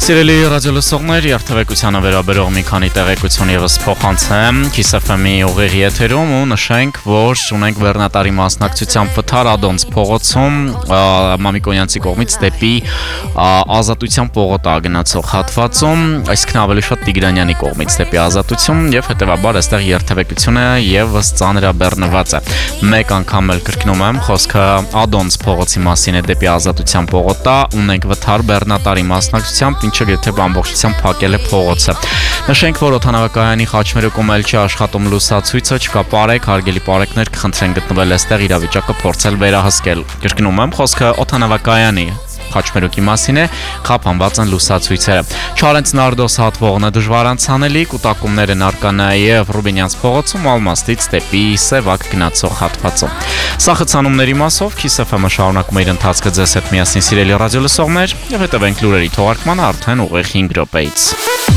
Սիրելի ռադիոլսողներ, երթևեկությանը վերաբերող մի քանի տեղեկություն եւս փոխանցեմ Kiss FM-ի ուղիղ եթերում ու նշենք, որ ունենք Բեռնատարի մասնակցությամբ Վթար Ադոնց փողոցում Մամիկոնյանցի կողմից դեպի Ազատության պողոտա գնացող հատվածում, այսինքն ավելի շատ Տիգրանյանի կողմից դեպի Ազատություն եւ հետեւաբար այստեղ երթևեկությունը եւս ծանրաբեռնված է։ Մեկ անգամ էլ կրկնում եմ, խոսքը Ադոնց փողոցի մասին է դեպի Ազատության պողոտա, ունենք Վթար Բեռնատարի մասնակցությամբ ինչը եթե ամբողջությամբ փակել է փողոցը։ Նշենք, որ օդանավակայանի խաչմերուկում էլ չի աշխատում լուսացույցը, չկա պարեկ, հարգելի պարեկներ կխնդրեն գտնվել այստեղ իրավիճակը փորձել վերահսկել։ Կրկնում եմ, խոսքը օդանավակայանի խաչմերուկի մասին է, խափանված են լուսացույցերը։ Չարենց Նարդոս հատվողն է դժվար անցանելի, կուտակումներ են առկա նաև Ռուբինյանց փողոցում Ալմաստից դեպի Սևակ գնացող հատվածում։ Սա խցանումների մասով Kiss FM-ը շարունակում է իր ընթացքը ձեզ հետ միասին սիրելի ռադիոլսողներ եւ հետևենք լուրերի թողարկմանը արդեն ուղիղ 5 րոպեից։